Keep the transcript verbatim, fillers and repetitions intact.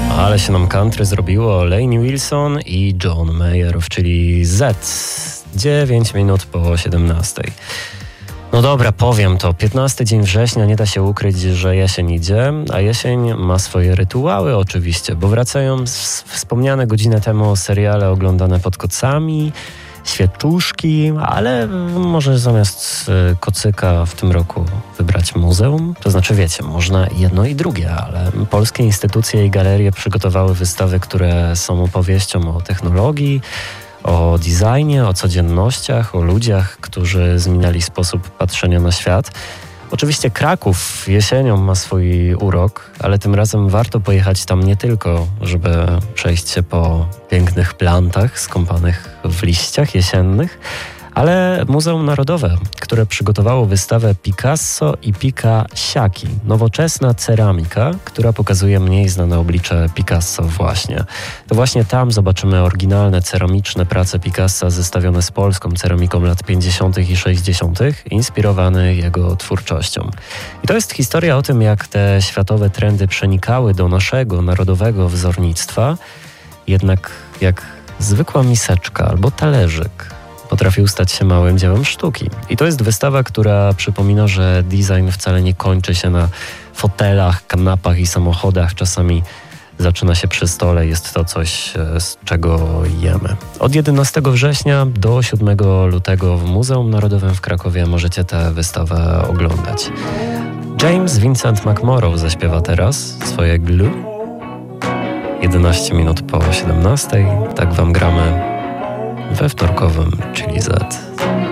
Ale się nam country zrobiło. Lainey Wilson i John Mayer, czyli Z. dziewięć minut po siedemnastej. No dobra, powiem to. piętnasty dzień września, nie da się ukryć, że jesień idzie, a jesień ma swoje rytuały oczywiście, bo wracają wspomniane godzinę temu seriale oglądane pod kocami, świeczuszki, ale może zamiast kocyka w tym roku wybrać muzeum. To znaczy, wiecie, można jedno i drugie, ale polskie instytucje i galerie przygotowały wystawy, które są opowieścią o technologii, o designie, o codziennościach, o ludziach, którzy zmieniali sposób patrzenia na świat. Oczywiście Kraków jesienią ma swój urok, ale tym razem warto pojechać tam nie tylko, żeby przejść się po pięknych plantach skąpanych w liściach jesiennych, ale Muzeum Narodowe, które przygotowało wystawę Picasso i Picasiaki, nowoczesna ceramika, która pokazuje mniej znane oblicze Picasso właśnie. To właśnie tam zobaczymy oryginalne ceramiczne prace Picassa zestawione z polską ceramiką lat pięćdziesiątych i sześćdziesiątych, inspirowany jego twórczością. I to jest historia o tym, jak te światowe trendy przenikały do naszego narodowego wzornictwa, jednak jak zwykła miseczka albo talerzyk potrafił stać się małym dziełem sztuki. I to jest wystawa, która przypomina, że design wcale nie kończy się na fotelach, kanapach i samochodach. Czasami zaczyna się przy stole, jest to coś, z czego jemy. Od jedenastego września do siódmego lutego w Muzeum Narodowym w Krakowie możecie tę wystawę oglądać. James Vincent McMorrow zaśpiewa teraz swoje Glue. jedenaście minut po siedemnastej. Tak wam gramy we wtorkowym Chili Z.